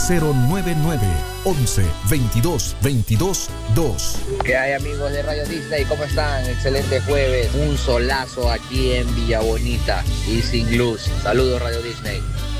099 11 22 22 2. ¿Qué hay, amigos de Radio Disney? ¿Cómo están? Excelente jueves. Un solazo aquí en Villa Bonita y sin luz. Saludos, Radio Disney.